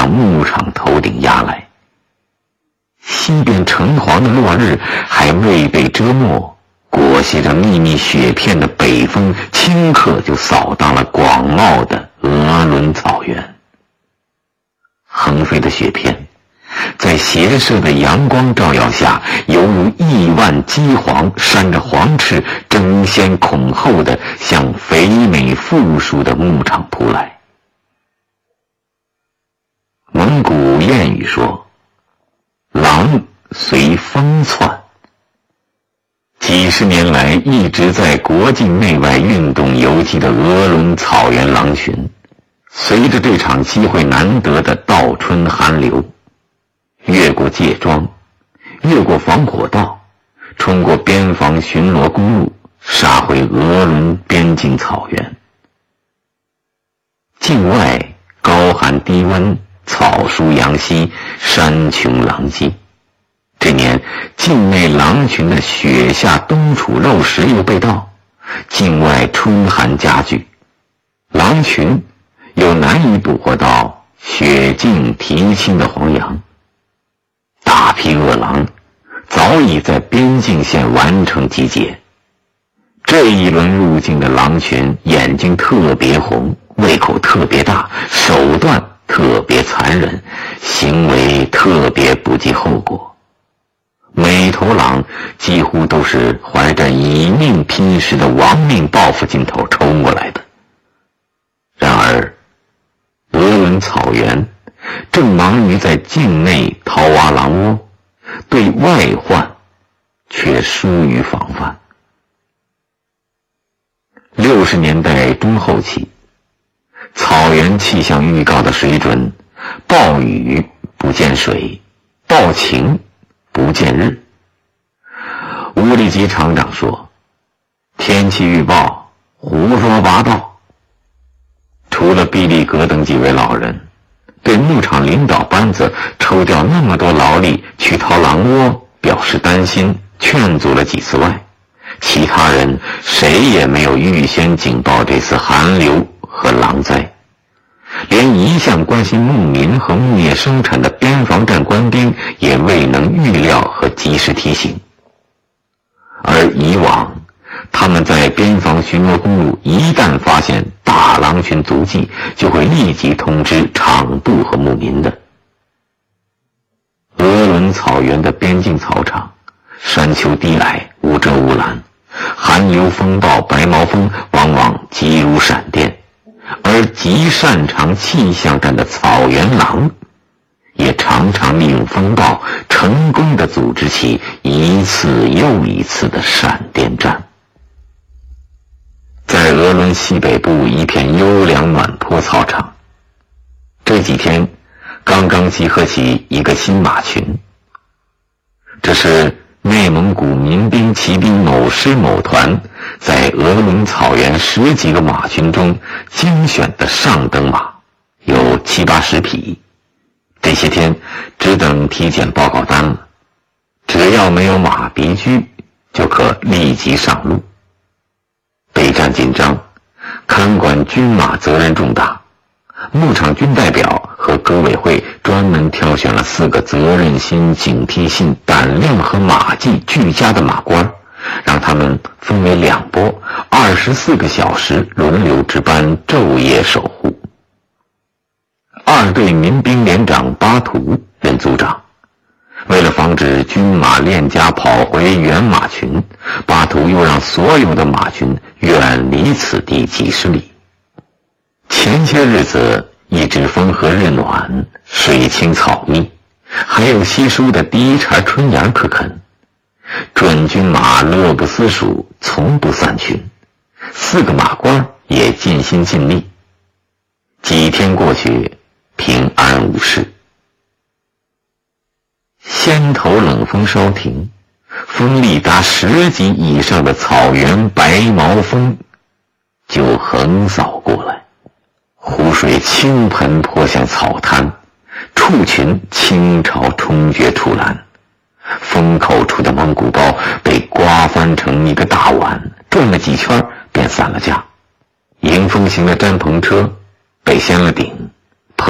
向牧场头顶压来。西边橙黄的落日还未被遮没，裹挟着密密雪片的北风顷刻就扫荡了广袤的俄伦草原。横飞的雪片在斜射的阳光照耀下，犹如亿万鸡黄扇着黄翅，争先恐后地向肥美富庶的牧场扑来。蒙古谚语说，狼随风窜。几十年来一直在国境内外运动游击的俄伦草原狼群，随着这场机会难得的倒春寒流，越过界庄，越过防火道，冲过边防巡逻公路，杀回俄伦边境草原。境外高寒低温，草疏杨稀，山穷狼藉。这年境内狼群的雪下冬储肉食又被盗，境外春寒加剧，狼群又难以捕获到雪净蹄轻的黄羊。大批恶狼早已在边境线完成集结。这一轮入境的狼群眼睛特别红，胃口特别大，手段特别残忍，行为特别不计后果。每头狼几乎都是怀着以命拼食的亡命报复劲头冲过来的。然而俄伦草原正忙于在境内掏挖狼窝，对外患却疏于防范。60年代中后期，草原气象预告的水准，暴雨不见水，暴晴不见日。乌里吉厂长说，天气预报胡说八道。除了毕利格等几位老人对牧场领导班子抽调那么多劳力去掏狼窝表示担心，劝阻了几次外，其他人谁也没有预先警报这次寒流和狼灾。连一向关心牧民和牧业生产的边防站官兵也未能预料和及时提醒。而以往他们在边防巡逻公路一旦发现大狼群足迹，就会立即通知场部和牧民的。俄伦草原的边境草场，山丘低矮，无遮无拦，寒流风暴白毛风往往急如闪电，而极擅长气象战的草原狼也常常利用风暴成功地组织起一次又一次的闪电战。在俄伦西北部一片优良暖坡草场，这几天刚刚集合起一个新马群。这是内蒙古民兵骑兵某师某团在俄伦草原10几个马群中精选的上等马，有70-80匹。这些天只等体检报告单了，只要没有马鼻疽，就可立即上路。备战紧张，看管军马责任重大。牧场军代表和革委会专门挑选了4个责任心、警惕性、胆量和马技俱佳的马官，让他们分为2波，24个小时轮流值班，昼夜守护。2队民兵连长巴图任组长。为了防止军马链家跑回原马群，巴图又让所有的马群远离此地几十里。前些日子一直风和日暖，水清草密，还有稀疏的第一茬春芽可啃。准军马乐不思蜀，从不散群，4个马官也尽心尽力。几天过去，平安无事。先头冷风稍停，风力达10级以上的草原白毛风就横扫过来，湖水倾盆泼向草滩，畜群倾巢冲决出栏，风口处的蒙古包被刮翻成一个大碗，转了几圈便散了架。迎风行的毡篷车被掀了顶，